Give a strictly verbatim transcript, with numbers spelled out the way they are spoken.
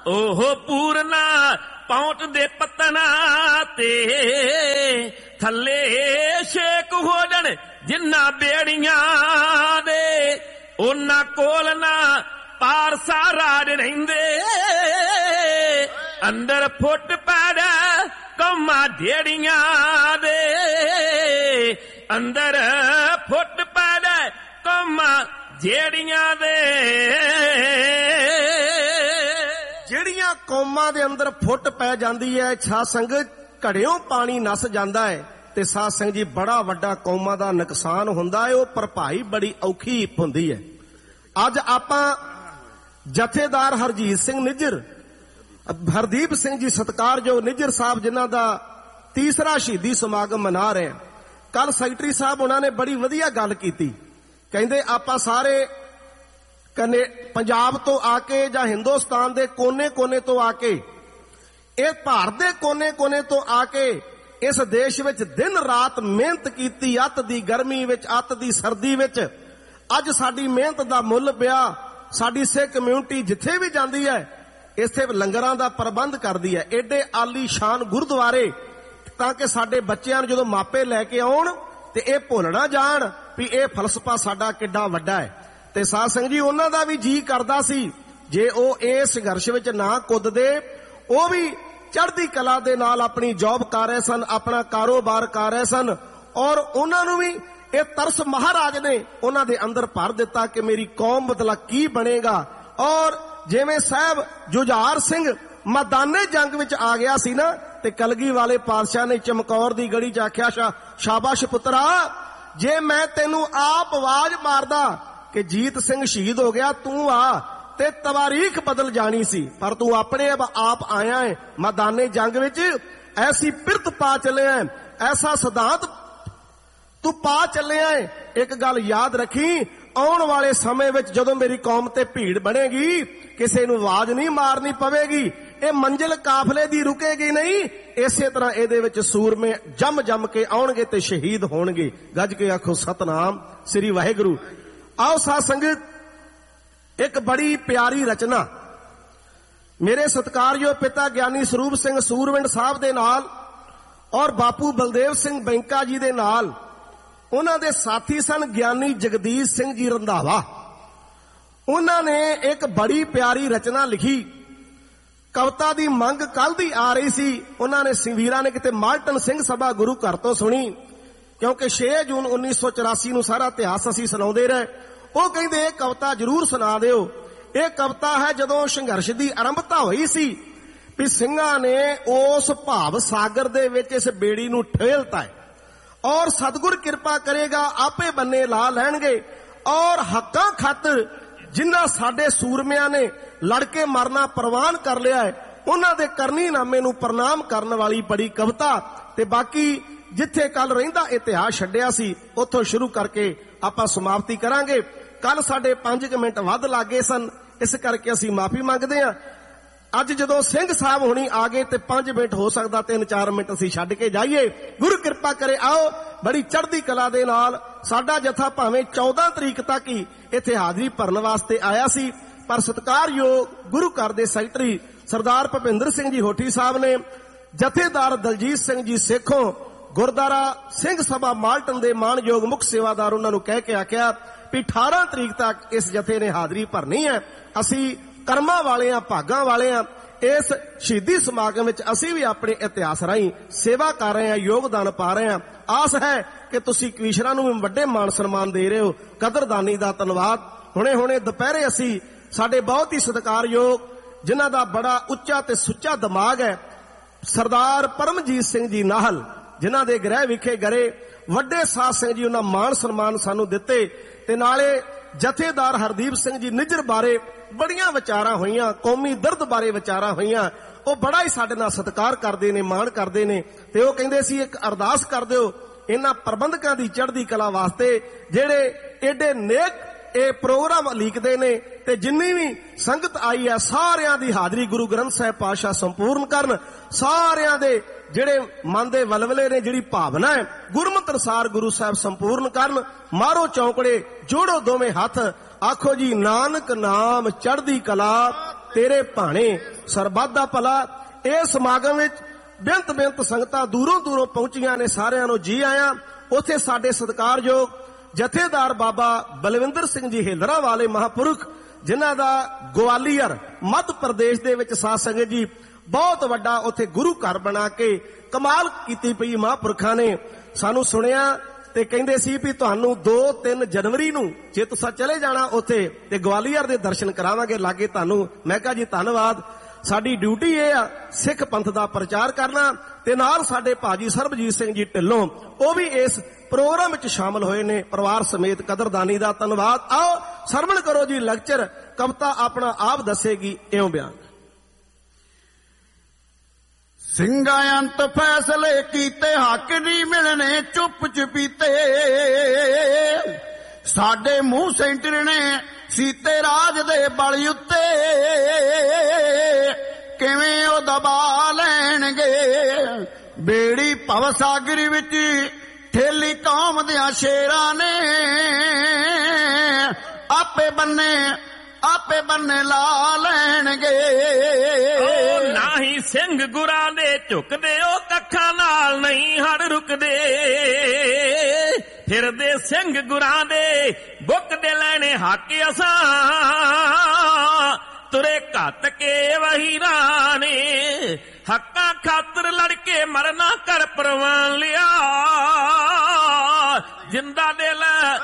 ਉਹ ਪੂਰਨਾ ਪੌਂਟ ਦੇ ਪਤਨਾ ਤੇ ਥੱਲੇ ਛੇਕ ਹੋ ਜਾਣ ਜਿੰਨਾ ਬੇੜੀਆਂ ਦੇ, ਉਹਨਾਂ ਕੋਲ ਨਾ ਪਾਰਸਾ ਰਾਜ ਰਹਿੰਦੇ, ਅੰਦਰ ਫੁੱਟ ਪੈੜਾ ਕੌਮਾਂ ਢੇੜੀਆਂ ਦੇ, ਅੰਦਰ ਫੁੱਟ ਪੈੜਾ ਕੌਮਾਂ ਜਿਹੜੀਆਂ ਦੇ। ਜਿਹੜੀਆਂ ਕੌਮਾਂ ਦੇ ਅੰਦਰ ਫੁੱਟ ਪੈ ਜਾਂਦੀ ਹੈ, ਸਾਧ ਸੰਗਤ ਘੜਿਓਂ ਪਾਣੀ ਨਸ ਜਾਂਦਾ ਹੈ ਤੇ ਸਾਧ ਸੰਗਤ ਜੀ ਬੜਾ ਵੱਡਾ ਕੌਮਾਂ ਦਾ ਨੁਕਸਾਨ ਹੁੰਦਾ ਹੈ, ਉਹ ਭਰਪਾਈ ਬੜੀ ਔਖੀ ਹੁੰਦੀ ਹੈ। ਅੱਜ ਆਪਾਂ ਜਥੇਦਾਰ ਹਰਜੀਤ ਸਿੰਘ ਨਿੱਜਰ, ਹਰਦੀਪ ਸਿੰਘ ਜੀ ਸਤਿਕਾਰਯੋਗ ਨਿੱਜਰ ਸਾਹਿਬ, ਜਿਨ੍ਹਾਂ ਦਾ ਤੀਸਰਾ ਸ਼ਹੀਦੀ ਸਮਾਗਮ ਮਨਾ ਰਹੇ। ਕੱਲ ਸੈਕਟਰੀ ਸਾਹਿਬ ਉਹਨਾਂ ਨੇ ਬੜੀ ਵਧੀਆ ਗੱਲ ਕੀਤੀ, ਕਹਿੰਦੇ ਆਪਾਂ ਸਾਰੇ ਕਨੇ ਪੰਜਾਬ ਤੋਂ ਆ ਕੇ ਜਾਂ ਹਿੰਦੁਸਤਾਨ ਦੇ ਕੋਨੇ-ਕੋਨੇ ਤੋਂ ਆ ਕੇ, ਇਹ ਭਾਰਤ ਦੇ ਕੋਨੇ-ਕੋਨੇ ਤੋਂ ਆ ਕੇ ਇਸ ਦੇਸ਼ ਵਿੱਚ ਦਿਨ ਰਾਤ ਮਿਹਨਤ ਕੀਤੀ, ਅੱਤ ਦੀ ਗਰਮੀ ਵਿੱਚ, ਅੱਤ ਦੀ ਸਰਦੀ ਵਿੱਚ। ਅੱਜ ਸਾਡੀ ਮਿਹਨਤ ਦਾ ਮੁੱਲ ਪਿਆ। ਸਾਡੀ ਸਿੱਖ ਕਮਿਊਨਿਟੀ ਜਿੱਥੇ ਵੀ ਜਾਂਦੀ ਹੈ ਇੱਥੇ ਲੰਗਰਾਂ ਦਾ ਪ੍ਰਬੰਧ ਕਰਦੀ ਹੈ, ਏਡੇ ਆਲੀ ਸ਼ਾਨ ਗੁਰਦੁਆਰੇ, ਤਾਂ ਕਿ ਸਾਡੇ ਬੱਚਿਆਂ ਨੂੰ ਜਦੋਂ ਮਾਪੇ ਲੈ ਕੇ ਆਉਣ ਤੇ ਇਹ ਭੁੱਲ ਨਾ ਜਾਣ ਵੀ ਇਹ ਫਲਸਫਾ ਸਾਡਾ ਕਿੱਡਾ ਵੱਡਾ ਹੈ। ਤੇ ਸਾਧ ਸੰਗਤ ਜੀ ਉਹਨਾਂ ਦਾ ਵੀ ਜੀ ਕਰਦਾ ਸੀ ਜੇ ਉਹ ਇਸ ਸੰਘਰਸ਼ ਵਿੱਚ ਨਾ ਕੁੱਦਦੇ, ਉਹ ਵੀ ਚੜ੍ਹਦੀ ਕਲਾ ਦੇ ਨਾਲ ਆਪਣੀ ਜੌਬ ਕਰ ਰਹੇ ਸਨ, ਆਪਣਾ ਕਾਰੋਬਾਰ ਕਰ ਰਹੇ ਸਨ, ਔਰ ਉਹਨਾਂ ਨੂੰ ਵੀ ਇਹ ਤਰਸ ਮਹਾਰਾਜ ਨੇ ਉਹਨਾਂ ਦੇ ਅੰਦਰ ਭਰ ਦਿੱਤਾ ਕਿ ਮੇਰੀ ਕੌਮ ਬਦਲਾ ਕੀ ਬਣੇਗਾ। ਔਰ ਜਿਵੇਂ ਸਾਹਿਬ ਜੁਝਾਰ ਸਿੰਘ ਮੈਦਾਨੇ ਜੰਗ ਵਿੱਚ ਆ ਗਿਆ ਸੀ ਨਾ, ਤੇ ਕਲਗੀ ਵਾਲੇ ਪਾਤਸ਼ਾਹ ਨੇ ਚਮਕੌਰ ਦੀ ਗੜੀ 'ਚ ਆਖਿਆ, ਸ਼ਾਬਾਸ਼ ਪੁੱਤਰਾ, ਜੇ ਮੈਂ ਤੈਨੂੰ ਆਪ ਆਵਾਜ਼ ਮਾਰਦਾ ਕਿ ਜੀਤ ਸਿੰਘ ਸ਼ਹੀਦ ਹੋ ਗਿਆ, ਤੂੰ ਆ ਤੇ ਤਵਾਰੀਖ ਬਦਲ ਜਾਣੀ ਸੀ, ਪਰ ਤੂੰ ਆਪਣੇ ਆਪ ਆਇਆ ਹੈ ਮੈਦਾਨੇ ਜੰਗ ਵਿੱਚ, ਐਸੀ ਪਿਰਤ ਪਾ ਚੱਲਿਆ, ਐਸਾ ਸਿਧਾਂਤ ਤੂੰ ਪਾ ਚੱਲਿਆ ਹੈ। ਇੱਕ ਗੱਲ ਯਾਦ ਰੱਖੀ, ਆਉਣ ਵਾਲੇ ਸਮੇਂ ਵਿੱਚ ਜਦੋਂ ਮੇਰੀ ਕੌਮ ਤੇ ਭੀੜ ਬਣੇਗੀ, ਕਿਸੇ ਨੂੰ ਆਵਾਜ਼ ਨਹੀਂ ਮਾਰਨੀ ਪਵੇਗੀ, ਇਹ ਮੰਜ਼ਿਲ ਕਾਫਲੇ ਦੀ ਰੁਕੇਗੀ ਨਹੀਂ। ਇਸੇ ਤਰ੍ਹਾਂ ਇਹਦੇ ਵਿੱਚ ਸੂਰਮੇ ਜੰਮ ਜੰਮ ਕੇ ਆਉਣਗੇ ਤੇ ਸ਼ਹੀਦ ਹੋਣਗੇ। ਗੱਜ ਕੇ ਆਖੋ ਸਤਨਾਮ ਸ੍ਰੀ ਵਾਹਿਗੁਰੂ। ਆਓ ਸਾਧ ਸੰਗਤ, ਇੱਕ ਬੜੀ ਪਿਆਰੀ ਰਚਨਾ ਮੇਰੇ ਸਤਿਕਾਰਯੋਗ ਪਿਤਾ ਗਿਆਨੀ ਸਰੂਪ ਸਿੰਘ ਸੂਰਵਿੰਡ ਸਾਹਿਬ ਦੇ ਨਾਲ ਔਰ ਬਾਪੂ ਬਲਦੇਵ ਸਿੰਘ ਬੈਂਕਾ ਜੀ ਦੇ ਨਾਲ, ਉਹਨਾਂ ਦੇ ਸਾਥੀ ਸਨ ਗਿਆਨੀ ਜਗਦੀਸ਼ ਸਿੰਘ ਜੀ ਰੰਧਾਵਾ, ਉਹਨਾਂ ਨੇ ਇੱਕ ਬੜੀ ਪਿਆਰੀ ਰਚਨਾ ਲਿਖੀ। ਕਵਿਤਾ ਦੀ ਮੰਗ ਕੱਲ ਦੀ ਆ ਰਹੀ ਸੀ, ਉਹਨਾਂ ਨੇ ਸਿੰਘਵੀਰਾਂ ਨੇ ਕਿਤੇ ਮਾਲਟਨ ਸਿੰਘ ਸਭਾ ਗੁਰੂ ਘਰ ਤੋਂ ਸੁਣੀ, ਕਿਉਂਕਿ ਛੇ ਜੂਨ ਉੱਨੀ ਸੌ ਚੁਰਾਸੀ ਨੂੰ ਸਾਰਾ ਇਤਿਹਾਸ ਅਸੀਂ ਸੁਣਾਉਂਦੇ ਰਹੇ। ਉਹ ਕਹਿੰਦੇ ਇਹ ਕਵਿਤਾ ਜ਼ਰੂਰ ਸੁਣਾ ਦਿਓ। ਇਹ ਕਵਿਤਾ ਹੈ ਜਦੋਂ ਸੰਘਰਸ਼ ਦੀ ਆਰੰਭਤਾ ਹੋਈ ਸੀ, ਵੀ ਸਿੰਘਾਂ ਨੇ ਉਸ ਭਾਵ ਸਾਗਰ ਦੇ ਵਿੱਚ ਇਸ ਬੇੜੀ ਨੂੰ ਠੇਲਤਾ ਹੈ, ਔਰ ਸਤਿਗੁਰ ਕਿਰਪਾ ਕਰੇਗਾ ਆਪੇ ਬੰਨੇ ਲਾ ਲੈਣਗੇ, ਔਰ ਹੱਕਾਂ ਖਾਤਰ ਜਿਨ੍ਹਾਂ ਸਾਡੇ ਸੂਰਮਿਆਂ ਨੇ ਲੜ ਕੇ ਮਰਨਾ ਪ੍ਰਵਾਨ ਕਰ ਲਿਆ ਹੈ, ਉਹਨਾਂ ਦੇ ਕਰਨੀ ਨਾਮੇ ਨੂੰ ਪ੍ਰਣਾਮ ਕਰਨ ਵਾਲੀ ਬੜੀ ਕਵਿਤਾ। ਤੇ ਬਾਕੀ ਜਿੱਥੇ ਕੱਲ ਰਹਿੰਦਾ ਇਤਿਹਾਸ ਛੱਡਿਆ ਸੀ, ਉੱਥੋਂ ਸ਼ੁਰੂ ਕਰਕੇ ਆਪਾਂ ਸਮਾਪਤੀ ਕਰਾਂਗੇ। ਕੱਲ ਸਾਡੇ ਪੰਜ ਕੁ ਮਿੰਟ ਵੱਧ ਲੱਗੇ ਸਨ, ਇਸ ਕਰਕੇ ਅਸੀਂ ਮਾਫੀ ਮੰਗਦੇ ਹਾਂ। ਅੱਜ ਜਦੋਂ ਸਿੰਘ ਸਾਹਿਬ ਹੁਣੀ ਆ ਗਏ ਤੇ ਪੰਜ ਮਿੰਟ ਹੋ ਸਕਦਾ ਤਿੰਨ ਚਾਰ ਮਿੰਟ ਅਸੀਂ ਛੱਡ ਕੇ ਜਾਈਏ। ਗੁਰੂ ਕਿਰਪਾ ਕਰੇ। ਆਓ, ਬੜੀ ਚੜ੍ਹਦੀ ਕਲਾ ਦੇ ਨਾਲ ਸਾਡਾ ਜਥਾ ਭਾਵੇਂ ਚੌਦਾਂ ਤਰੀਕ ਤੱਕ ਹੀ ਇੱਥੇ ਹਾਜ਼ਰੀ ਭਰਨ ਵਾਸਤੇ ਆਇਆ ਸੀ, ਪਰ ਸਤਿਕਾਰਯੋਗ ਗੁਰੂ ਘਰ ਦੇ ਸੈਕਟਰੀ ਸਰਦਾਰ ਭੁਪਿੰਦਰ ਸਿੰਘ ਜੀ ਹੋਠੀ ਸਾਹਿਬ ਨੇ ਜਥੇਦਾਰ ਦਲਜੀਤ ਸਿੰਘ ਜੀ ਸੇਖੋਂ ਗੁਰਦੁਆਰਾ ਸਿੰਘ ਸਭਾ ਮਾਲਟਨ ਦੇ ਮਾਣਯੋਗ ਮੁੱਖ ਸੇਵਾਦਾਰ ਉਹਨਾਂ ਨੂੰ ਕਹਿ ਕੇ ਆਖਿਆ ਵੀ ਅਠਾਰਾਂ ਤਰੀਕ ਤੱਕ ਇਸ ਜਥੇ ਨੇ ਹਾਜ਼ਰੀ ਭਰਨੀ ਹੈ। ਅਸੀਂ ਕਰਮਾਂ ਵਾਲੇ ਆ, ਭਾਗਾਂ ਵਾਲੇ ਆ। ਇਸ ਸ਼ਹੀਦੀ ਸਮਾਗਮ ਵਿੱਚ ਅਸੀਂ ਵੀ ਆਪਣੇ ਇਤਿਹਾਸ ਰਾਹੀਂ ਸੇਵਾ ਕਰ ਰਹੇ ਹਾਂ, ਯੋਗਦਾਨ ਪਾ ਰਹੇ ਹਾਂ। ਆਸ ਹੈ ਕਿ ਤੁਸੀਂ ਕਵੀਸ਼ਰਾਂ ਨੂੰ ਵੀ ਵੱਡੇ ਮਾਣ ਸਨਮਾਨ ਦੇ ਰਹੇ ਹੋ। ਕਦਰਦਾਨੀ ਦਾ ਧੰਨਵਾਦ। ਹੁਣੇ ਹੁਣੇ ਦੁਪਹਿਰੇ ਅਸੀਂ ਸਾਡੇ ਬਹੁਤ ਹੀ ਸਤਿਕਾਰਯੋਗ, ਜਿਨ੍ਹਾਂ ਦਾ ਬੜਾ ਉੱਚਾ ਤੇ ਸੁੱਚਾ ਦਿਮਾਗ ਹੈ, ਸਰਦਾਰ ਪਰਮਜੀਤ ਸਿੰਘ ਜੀ ਨਾਹਲ, ਜਿਨ੍ਹਾਂ ਦੇ ਗ੍ਰਹਿ ਵਿਖੇ ਗਰੇ ਵੱਡੇ ਸਾਧ ਸਿੰਘ ਜੀ, ਉਹਨਾਂ ਮਾਣ ਸਨਮਾਨ ਸਾਨੂੰ ਦਿੱਤੇ। ਤੇ ਨਾਲੇ ਜਥੇਦਾਰ ਹਰਦੀਪ ਸਿੰਘ ਜੀ ਨਿੱਜਰ ਬਾਰੇ ਬੜੀਆਂ ਵਿਚਾਰਾਂ ਹੋਈਆਂ, ਕੌਮੀ ਦਰਦ ਬਾਰੇ ਵਿਚਾਰਾਂ ਹੋਈਆਂ। ਉਹ ਬੜਾ ਹੀ ਸਾਡੇ ਨਾਲ ਸਤਿਕਾਰ ਕਰਦੇ ਨੇ, ਮਾਣ ਕਰਦੇ ਨੇ। ਤੇ ਉਹ ਕਹਿੰਦੇ ਸੀ ਇੱਕ ਅਰਦਾਸ ਕਰ ਦਿਓ ਇਹਨਾਂ ਪ੍ਰਬੰਧਕਾਂ ਦੀ ਚੜ੍ਹਦੀ ਕਲਾ ਵਾਸਤੇ, ਜਿਹੜੇ ਏਡੇ ਨੇਕ ਇਹ ਪ੍ਰੋਗਰਾਮ ਲੀਕਦੇ ਨੇ, ਤੇ ਜਿੰਨੀ ਵੀ ਸੰਗਤ ਆਈ ਹੈ ਸਾਰਿਆਂ ਦੀ ਹਾਜ਼ਰੀ ਗੁਰੂ ਗ੍ਰੰਥ ਸਾਹਿਬ ਪਾਤਸ਼ਾਹ ਸੰਪੂਰਨ ਕਰਨ। ਸਾਰਿਆਂ ਦੇ ਜਿਹੜੇ ਮਨ ਦੇ ਵਲਵਲੇ ਨੇ, ਜਿਹੜੀ ਭਾਵਨਾ ਹੈ, ਗੁਰਮਤਿ ਅਨੁਸਾਰ ਗੁਰੂ ਸਾਹਿਬ ਸੰਪੂਰਨ ਕਰਨ। ਮਾਰੋ ਚੌਂਕੜੇ, ਜੋੜੋ ਦੋਵੇਂ ਹੱਥ, ਆਖੋ ਜੀ ਨਾਨਕ ਨਾਮ ਚੜ੍ਹਦੀ ਕਲਾ। ਤੇਰੇ ਭਾਣੇ ਸਰਬੱਤ ਦਾ ਭਲਾ। ਇਹ ਸਮਾਗਮ ਵਿੱਚ ਬੇਅੰਤ ਬੇਅੰਤ ਸੰਗਤਾਂ ਦੂਰੋਂ ਦੂਰੋਂ ਪਹੁੰਚੀਆਂ ਨੇ, ਸਾਰਿਆਂ ਨੂੰ ਜੀ ਆਇਆਂ। ਉੱਥੇ ਸਾਡੇ ਸਤਿਕਾਰਯੋਗ ਜਥੇਦਾਰ ਬਾਬਾ ਬਲਵਿੰਦਰ ਸਿੰਘ ਜੀ ਹੇਲਰਾ ਵਾਲੇ ਮਹਾਂਪੁਰਖ, ਜਿਨ੍ਹਾਂ ਦਾ ਗਵਾਲੀਅਰ ਮੱਧ ਪ੍ਰਦੇਸ਼ ਦੇ ਵਿੱਚ ਸਾਧ ਸੰਗਤ ਜੀ ਬਹੁਤ ਵੱਡਾ ਉੱਥੇ ਗੁਰੂ ਘਰ ਬਣਾ ਕੇ ਕਮਾਲ ਕੀਤੀ ਪਈ ਮਹਾਂਪੁਰਖਾਂ ਨੇ। ਸਾਨੂੰ ਸੁਣਿਆ ਤੇ ਕਹਿੰਦੇ ਸੀ ਵੀ ਤੁਹਾਨੂੰ ਦੋ ਤਿੰਨ ਜਨਵਰੀ ਨੂੰ ਜੇ ਤੁਸੀਂ ਚਲੇ ਜਾਣਾ ਉੱਥੇ ਤੇ ਗਵਾਲੀਅਰ ਦੇ ਦਰਸ਼ਨ ਕਰਾਵਾਂਗੇ ਲਾਗੇ ਤੁਹਾਨੂੰ। ਮੈਂ ਕਿਹਾ ਜੀ ਧੰਨਵਾਦ, ਸਾਡੀ ਡਿਊਟੀ ਇਹ ਆ ਸਿੱਖ ਪੰਥ ਦਾ ਪ੍ਰਚਾਰ ਕਰਨਾ। ਤੇ ਨਾਲ ਸਾਡੇ ਭਾਜੀ ਸਰਬਜੀਤ ਸਿੰਘ ਜੀ ਢਿੱਲੋਂ, ਉਹ ਵੀ ਇਸ ਪ੍ਰੋਗਰਾਮ ਵਿੱਚ ਸ਼ਾਮਲ ਹੋਏ ਨੇ ਪਰਿਵਾਰ ਸਮੇਤ। ਕਦਰਦਾਨੀ ਦਾ ਧੰਨਵਾਦ। ਆਓ ਸਰਵਣ ਕਰੋ ਜੀ ਲੈਕਚਰ। ਕਵਿਤਾ ਆਪਣਾ ਆਪ ਦੱਸੇਗੀ, ਇਉਂ ਬਿਆਨ। ਸਿੰਘਾਂ ਅੰਤ ਫੈਸਲੇ ਕੀਤੇ, ਹੱਕ ਨਹੀਂ ਮਿਲਣੇ ਚੁੱਪ ਚੁਪੀਤੇ। ਸਾਡੇ ਮੂੰਹ ਸੈਂਟਰ ਨੇ ਸੀਤੇ ਰਾਜ ਦੇ ਬਲ ਉੱਤੇ, ਕਿਵੇਂ ਉਹ ਦਬਾ ਲੈਣਗੇ। ਬੇੜੀ ਭਵ ਸਾਗਰ ਵਿੱਚ ਠੇਲੀ ਕੌਮ ਦਿਆਂ ਸ਼ੇਰਾਂ ਨੇ, ਆਪੇ ਬੰਨੇ ਆਪੇ ਬੰਨੇ ਲਾ ਲੈਣਗੇ। ਉਹ ਨਾਹੀ ਸਿੰਘ ਗੁਰਾਂ ਦੇ ਝੁਕਦੇ, ਉਹ ਕੱਖਾਂ ਨਾਲ ਨਹੀਂ ਹੜ ਰੁਕਦੇ। ਫਿਰਦੇ ਸਿੰਘ ਗੁਰਾਂ ਦੇ ਬੁੱਕ ਦੇ ਲੈਣੇ ਹੱਕ ਅਸਾਂ, ਤੁਰੇ ਘੱਟ ਕੇ ਵਹੀਰਾਂ ਨੇ। ਹੱਕਾਂ ਖਾਤਰ ਲੜ ਕੇ ਮਰਨਾ ਕਰ ਪ੍ਰਵਾਨ ਲਿਆ, ਜਿੰਦਾ ਦਿਲ